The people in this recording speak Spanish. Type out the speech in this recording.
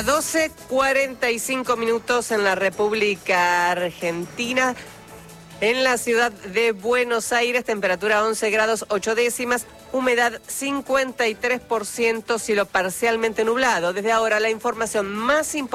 12:45 minutos en la República Argentina. En la ciudad de Buenos Aires, temperatura 11 grados 8 décimas, humedad 53%, cielo parcialmente nublado. Desde ahora la información más importante.